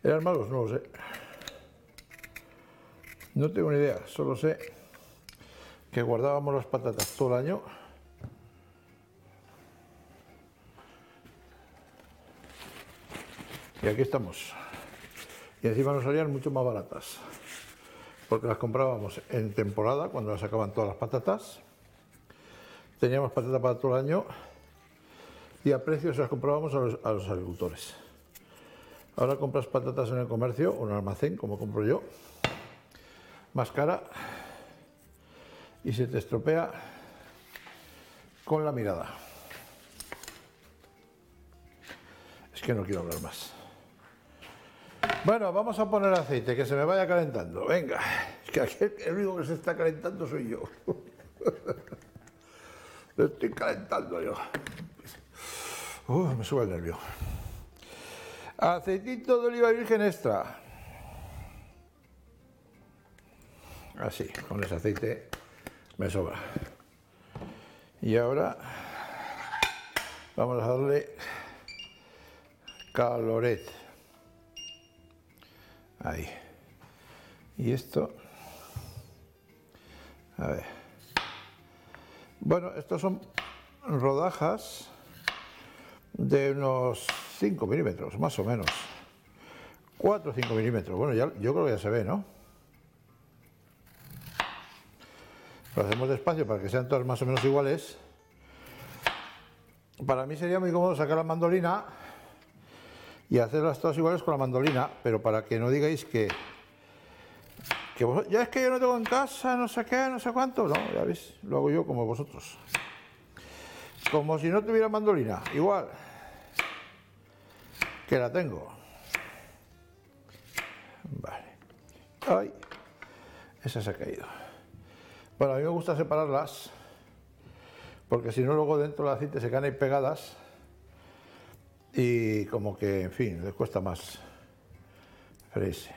¿Eran malos? No lo sé. No tengo ni idea, solo sé que guardábamos las patatas todo el año. Y aquí estamos. Y encima nos salían mucho más baratas, porque las comprábamos en temporada, cuando las sacaban todas las patatas. Teníamos patatas para todo el año y a precios las comprábamos a los agricultores. Ahora compras patatas en el comercio o en un almacén, como compro yo, más cara, y se te estropea con la mirada. Es que no quiero hablar más. Bueno, vamos a poner aceite, que se me vaya calentando. Venga, es que aquí el único que se está calentando soy yo. Lo estoy calentando yo. Me sube el nervio. Aceitito de oliva virgen extra. Así, con ese aceite me sobra. Y ahora vamos a darle caloret. Ahí. Y esto, a ver. Bueno, estos son rodajas de unos 5 milímetros, más o menos. 4 o 5 milímetros. Bueno, ya, yo creo que ya se ve, ¿no? Lo hacemos despacio para que sean todas más o menos iguales. Para mí sería muy cómodo sacar la mandolina y hacerlas todas iguales con la mandolina, pero para que no digáis que ya es que yo no tengo en casa, no sé qué, no sé cuánto. No, ya veis, lo hago yo como vosotros. Como si no tuviera mandolina, igual que la tengo. Vale. Ay, esa se ha caído. Bueno, a mí me gusta separarlas, porque si no luego dentro del aceite se quedan ahí pegadas y como que, en fin, les cuesta más freírse.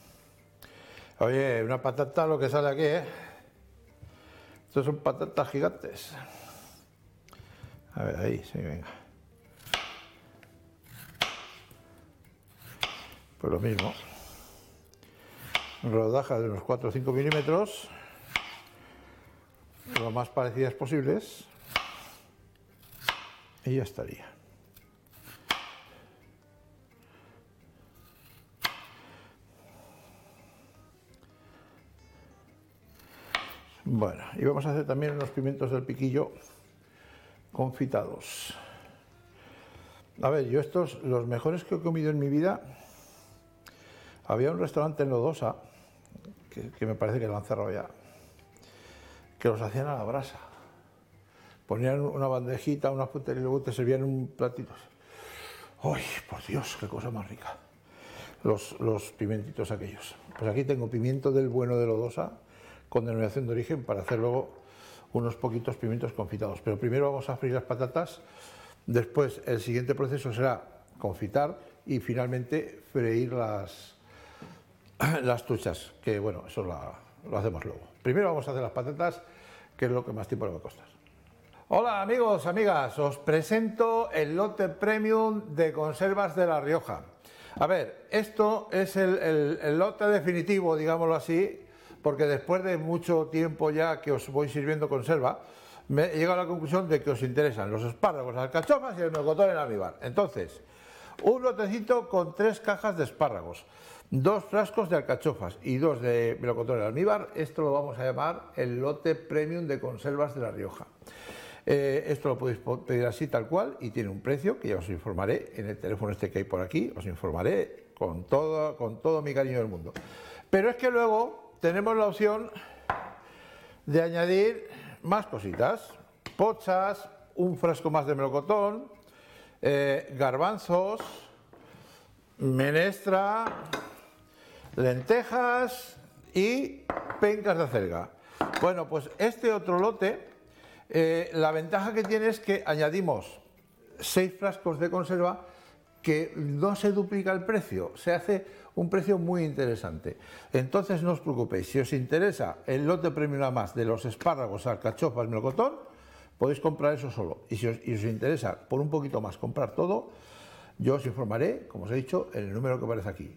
Oye, una patata lo que sale aquí, ¿eh? Estos son patatas gigantes. A ver, ahí, sí, venga. Pues lo mismo. Rodajas de unos 4 o 5 milímetros, lo más parecidas posibles, y ya estaría. Bueno, y vamos a hacer también unos pimientos del piquillo confitados. A ver, yo estos, los mejores que he comido en mi vida, había un restaurante en Lodosa, que me parece que lo han cerrado ya, que los hacían a la brasa. Ponían una bandejita, una putería y luego te servían un platito. ¡Ay, por Dios, qué cosa más rica! Los pimentitos aquellos. Pues aquí tengo pimiento del bueno de Lodosa, con denominación de origen, para hacer luego unos poquitos pimientos confitados. Pero primero vamos a freír las patatas, después el siguiente proceso será confitar y finalmente freír las truchas, que bueno, eso lo hacemos luego. Primero vamos a hacer las patatas, que es lo que más tiempo le va a costar. Hola amigos, amigas, os presento el lote premium de conservas de La Rioja. A ver, esto es el lote definitivo, digámoslo así, porque después de mucho tiempo ya que os voy sirviendo conserva, me he llegado a la conclusión de que os interesan los espárragos, las alcachofas y el melocotón en almíbar. Entonces, un lotecito con 3 cajas de espárragos, 2 frascos de alcachofas y 2 de melocotón en almíbar. Esto lo vamos a llamar el lote premium de conservas de La Rioja. Esto lo podéis pedir así tal cual y tiene un precio que ya os informaré en el teléfono este que hay por aquí, os informaré con todo mi cariño del mundo. Pero es que luego tenemos la opción de añadir más cositas, pochas, un frasco más de melocotón, garbanzos, menestra, lentejas y pencas de acelga. Bueno, pues este otro lote, la ventaja que tiene es que añadimos 6 frascos de conserva, que no se duplica el precio, se hace un precio muy interesante. Entonces no os preocupéis, si os interesa el lote premium a más de los espárragos, alcachofas, melocotón, podéis comprar eso solo. Y si os interesa por un poquito más comprar todo, yo os informaré, como os he dicho, en el número que aparece aquí.